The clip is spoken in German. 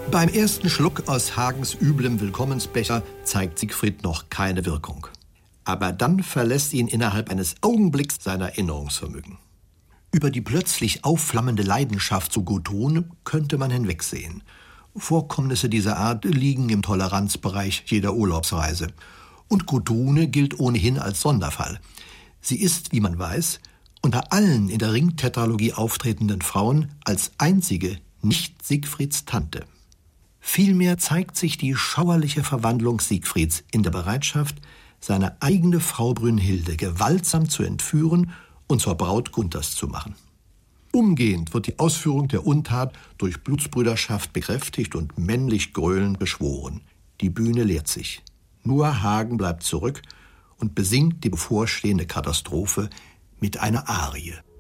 Beim ersten Schluck aus Hagens üblem Willkommensbecher zeigt Siegfried noch keine Wirkung. Aber dann verlässt ihn innerhalb eines Augenblicks sein Erinnerungsvermögen. Über die plötzlich aufflammende Leidenschaft zu Gudrun könnte man hinwegsehen. Vorkommnisse dieser Art liegen im Toleranzbereich jeder Urlaubsreise. Und Gudrune gilt ohnehin als Sonderfall. Sie ist, wie man weiß, unter allen in der Ringtetralogie auftretenden Frauen als einzige nicht Siegfrieds Tante. Vielmehr zeigt sich die schauerliche Verwandlung Siegfrieds in der Bereitschaft, seine eigene Frau Brünnhilde gewaltsam zu entführen und zur Braut Gunthers zu machen. Umgehend wird die Ausführung der Untat durch Blutsbrüderschaft bekräftigt und männlich gröhlend beschworen. Die Bühne leert sich. Nur Hagen bleibt zurück und besingt die bevorstehende Katastrophe mit einer Arie.